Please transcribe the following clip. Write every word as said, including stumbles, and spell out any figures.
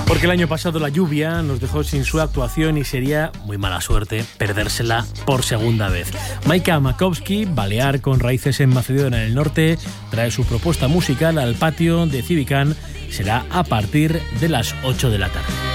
Porque el año pasado la lluvia nos dejó sin su actuación y sería muy mala suerte perdérsela por segunda vez. Maika Makowski, balear con raíces en Macedonia del Norte, trae su propuesta musical al patio de Civicán. Será a partir de las ocho de la tarde.